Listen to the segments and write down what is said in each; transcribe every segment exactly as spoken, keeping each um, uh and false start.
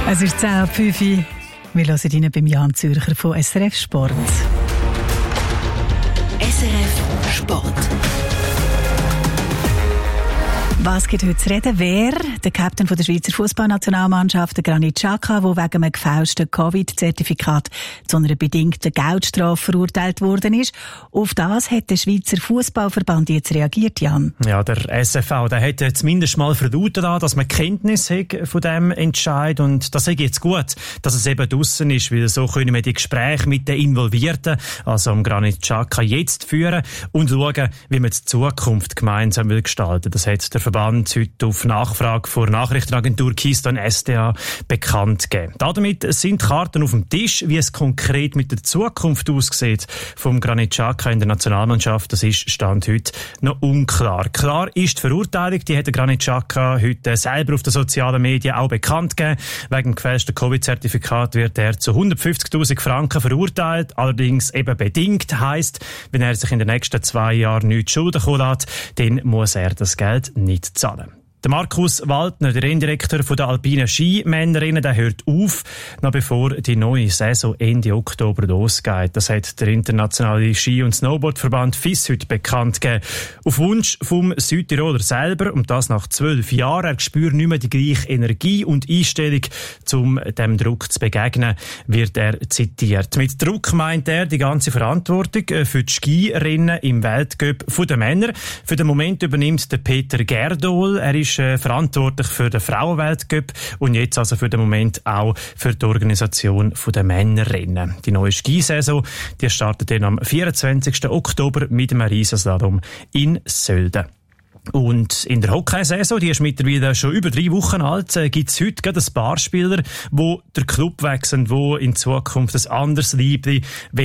Es ist zehn ab fünf. Wir hören Ihnen beim Jan Zürcher von S R F Sport. S R F Sport. Was gibt heute zu reden? Wer? Der Captain von der Schweizer Fußballnationalmannschaft, der Granit Xhaka, der wegen einem gefälschten Covid-Zertifikat zu einer bedingten Geldstrafe verurteilt worden ist. Auf das hat der Schweizer Fußballverband jetzt reagiert, Jan. Ja, der S F V, der hat zumindest mal verlauten, dass man Kenntnis hat von diesem Entscheid, und das ist jetzt gut, dass es eben draussen ist, weil so können wir die Gespräche mit den Involvierten, also am Granit Xhaka, jetzt führen und schauen, wie man die Zukunft gemeinsam will gestalten. Das hat der Verband heute auf Nachfrage vor Nachrichtenagentur Keystone S D A bekannt gegeben. Damit sind Karten auf dem Tisch, wie es konkret mit der Zukunft aussieht vom Granit Xhaka in der Nationalmannschaft. Das ist Stand heute noch unklar. Klar ist die Verurteilung, die hat der Granit Xhaka heute selber auf den sozialen Medien auch bekannt gegeben. Wegen gefälschten Covid-Zertifikat wird er zu hundertfünfzigtausend Franken verurteilt, allerdings eben bedingt, heisst, wenn er sich in den nächsten zwei Jahren nichts Schulden kommen lässt, dann muss er das Geld nicht zahlen. Der Markus Waldner, der Renndirektor der alpinen Skimännerinnen, der hört auf, noch bevor die neue Saison Ende Oktober losgeht. Das hat der internationale Ski- und Snowboardverband F I S heute bekannt gegeben. Auf Wunsch vom Südtiroler selber, und das nach zwölf Jahren. Er spürt nicht mehr die gleiche Energie und Einstellung, um dem Druck zu begegnen, wird er zitiert. Mit Druck meint er die ganze Verantwortung für die Skirennen im Weltcup der Männer. Für den Moment übernimmt der Peter Gerdol. Er ist verantwortlich für den Frauenweltcup und jetzt also für den Moment auch für die Organisation der Männerrennen. Die neue Skisaison, die startet dann am vierundzwanzigsten Oktober mit dem Riesenslalom in Sölden. Und in der Hockeysaison, die ist mittlerweile schon über drei Wochen alt, äh, gibt es heute gerade ein paar Spieler, die den Club wechseln, die in Zukunft ein anderes Liebling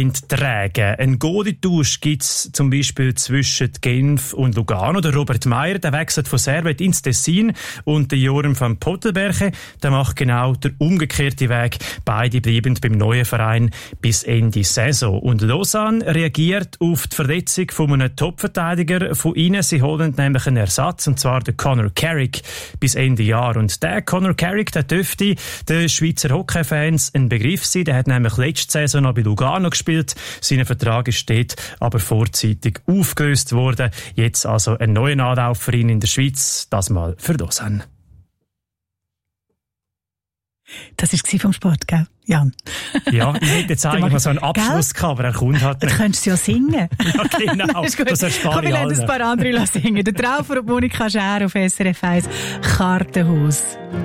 tragen. Ein Goalie-Tausch gibt es zum Beispiel zwischen Genf und Lugano. Der Robert Meyer, der wechselt von Servet ins Tessin, und der Joram van Pottelberche, der macht genau den umgekehrten Weg. Beide bleiben beim neuen Verein bis Ende Saison. Und Lausanne reagiert auf die Verletzung von einem Topverteidiger von ihnen. Sie holen nämlich einen Ersatz, und zwar der Conor Carrick bis Ende Jahr. Und der Conor Carrick, der dürfte den Schweizer Hockey-Fans ein Begriff sein. Der hat nämlich letzte Saison noch bei Lugano gespielt. Sein Vertrag ist dort aber vorzeitig aufgelöst worden. Jetzt also ein neuer Anlauf für ihn in der Schweiz, das mal für Lausanne. Das war vom Sport, gell, Jan? Ja, ich hätte jetzt eigentlich mal so einen Abschluss gell? gehabt, aber er kommt halt nicht. Du könntest ja singen. Ja, genau. Das, das erspare Komm, ich wir lassen ein paar andere singen. Der Traufer und Monika Schär auf S R F eins Kartenhaus.